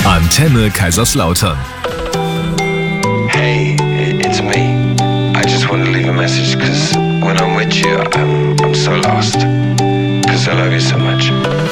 Antenne Kaiserslautern. Hey, it's me. I just want to leave a message because when I'm with you, I'm so lost. Because I love you so much.